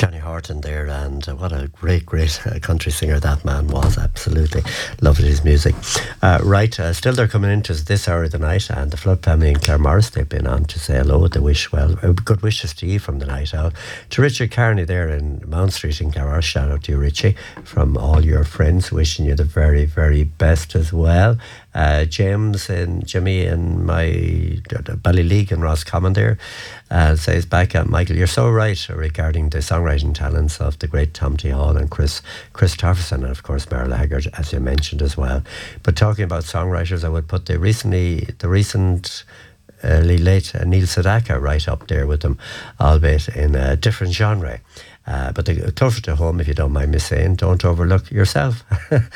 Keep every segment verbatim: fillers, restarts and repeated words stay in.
Johnny Horton there, and uh, what a great, great uh, country singer that man was. Absolutely loved his music. Uh, right, uh, still they're coming into this hour of the night, and the Flood family in Claremorris, they've been on to say hello. They wish well, uh, good wishes to you from the night out. To Richard Carney there in Mount Street in Claremorris, shout out to you, Richie, from all your friends, wishing you the very, very best as well. Uh, James and Jimmy and my uh, Ballyleague and Roscommon there uh, says back at Michael, you're so right regarding the songwriting talents of the great Tom T. Hall and Chris Chris Tofferson, and of course Merle Haggard, as you mentioned as well. But talking about songwriters, I would put the recently the recent uh, late uh, Neil Sedaka right up there with them, albeit in a different genre. Uh, but the, closer to home, if you don't mind me saying, don't overlook yourself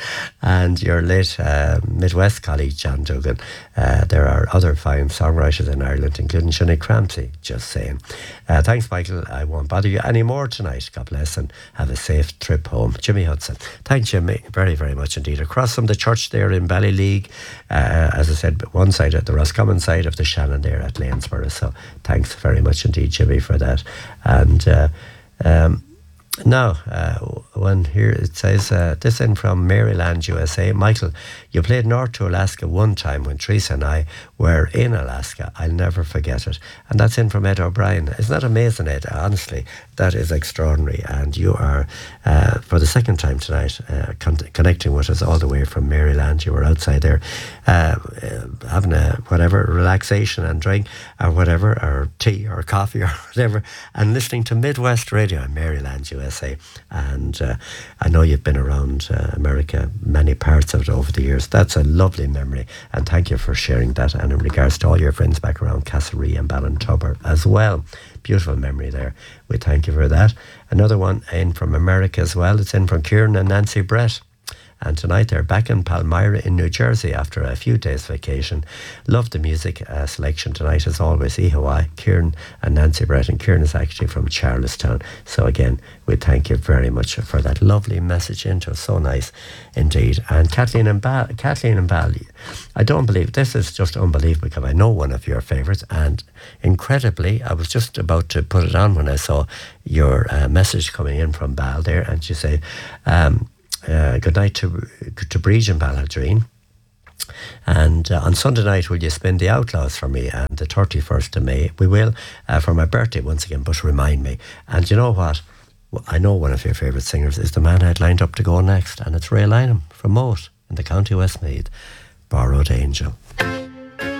and your late uh, Midwest colleague John Duggan. Uh, there are other fine songwriters in Ireland, including Sinead Crampsey, just saying. Uh, thanks, Michael. I won't bother you anymore tonight. God bless, and have a safe trip home. Jimmy Hudson. Thanks, Jimmy, very, very much indeed. Across from the church there in Ballyleague, uh, as I said, one side at the Roscommon side of the Shannon there at Lanesborough. So thanks very much indeed, Jimmy, for that. And uh, Um, now, uh, when here it says, uh, this in from Maryland, U S A. Michael, you played North to Alaska one time when Teresa and I were in Alaska. I'll never forget it. And that's in from Ed O'Brien. Isn't that amazing, Ed? Honestly, that is extraordinary. And you are, uh, for the second time tonight, uh, con- connecting with us all the way from Maryland. You were outside there uh, uh, having a whatever, relaxation and drink or whatever, or tea or coffee or whatever, and listening to Midwest Radio in Maryland, U S A. And uh, I know you've been around uh, America, many parts of it over the years. That's a lovely memory, and thank you for sharing that. And in regards to all your friends back around Castlerea and Ballintubber as well, beautiful memory there. We thank you for that. Another one in from America as well. It's in from Kieran and Nancy Brett. And tonight they're back in Palmyra in New Jersey after a few days vacation. Love the music uh, selection tonight as always. Ihawai, Kieran and Nancy Brett. And Kieran is actually from Charlestown. So again, we thank you very much for that lovely message into us. So nice indeed. And Kathleen and Bal, Kathleen and Bal, I don't believe, this is just unbelievable because I know one of your favourites, and incredibly, I was just about to put it on when I saw your uh, message coming in from Bal there, and she said, um, Uh, good night to to Bridge and Balladreen. And uh, on Sunday night, will you spin the Outlaws for me? And the thirty-first of May, we will, uh, for my birthday once again, but remind me. And you know what? I know one of your favourite singers is the man I'd lined up to go next, and it's Ray Lynham from Moat in the County Westmeath, Borrowed Angel.